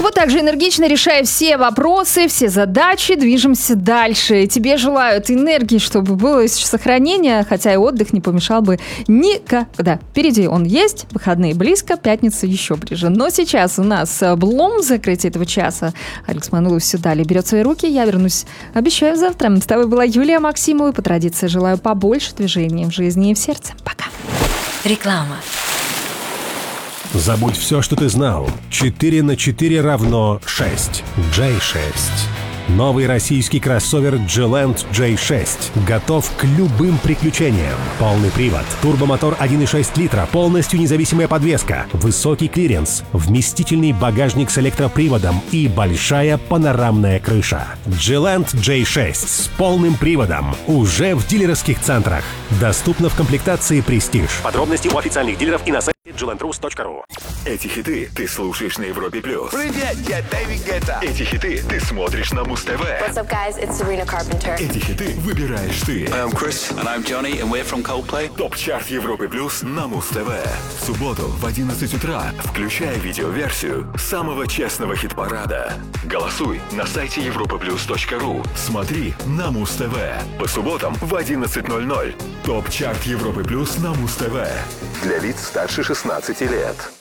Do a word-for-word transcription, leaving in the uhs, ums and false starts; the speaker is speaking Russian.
Вот так же энергично решая все вопросы, все задачи, движемся дальше. Тебе желают энергии, чтобы было сохранение, хотя и отдых не помешал бы никогда. Впереди он есть, выходные близко, пятница еще ближе. Но сейчас у нас облом закрытия этого часа. Алекс Манулов все далее берет в свои руки. Я вернусь, обещаю, завтра. С тобой была Юлия Максимова. По традиции желаю побольше движения в жизни и в сердце. Пока. Реклама. Забудь все, что ты знал. четыре на четыре равно шесть. джей шесть. Новый российский кроссовер G-Land джей шесть готов к любым приключениям. Полный привод, турбомотор один и шесть литра, полностью независимая подвеска, высокий клиренс, вместительный багажник с электроприводом и большая панорамная крыша. G-Land джей шесть с полным приводом уже в дилерских центрах. Доступно в комплектации Prestige. Подробности у официальных дилеров и на сайте джи ленд рус точка ру. Эти хиты ты слушаешь на Европе плюс. Привет, я Дэвид Гетта. Эти хиты ты смотришь на Муз ТВ. What's up, guys? It's Sabrina Carpenter. Эти хиты выбираешь ты. I'm Chris. And I'm Johnny, and we're from Coldplay. Топ-чарт Европы плюс на Муз ТВ. В субботу в одиннадцать утра, включая видеоверсию самого честного хит-парада. Голосуй на сайте европа плюс точка ру. Смотри на Муз ТВ. По субботам в одиннадцать ноль ноль. Топ-чарт Европы плюс на Муз ТВ. Для лиц старше шестнадцати лет.